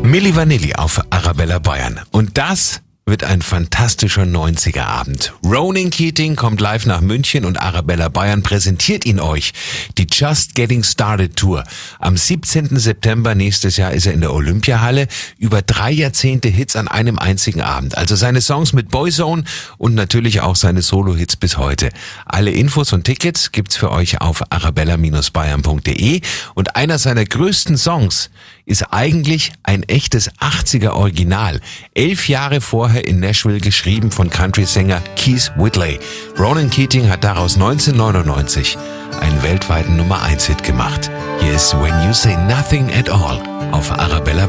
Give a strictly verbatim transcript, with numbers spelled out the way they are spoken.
Milli Vanilli auf Arabella Bayern. Und das wird ein fantastischer neunziger-Abend. Ronan Keating kommt live nach München und Arabella Bayern präsentiert ihn euch. Die Just Getting Started Tour. Am siebzehnten September nächstes Jahr ist er in der Olympiahalle. Über drei Jahrzehnte Hits an einem einzigen Abend. Also seine Songs mit Boyzone und natürlich auch seine Solo-Hits bis heute. Alle Infos und Tickets gibt's für euch auf arabella Bindestrich bayern punkt de. Und einer seiner größten Songs ist eigentlich ein echtes achtziger-Original. Elf Jahre vorher in Nashville geschrieben von Country-Sänger Keith Whitley. Ronan Keating hat daraus neunzehnhundertneunundneunzig einen weltweiten Nummer eins Hit gemacht. Hier ist When You Say Nothing at All auf Arabella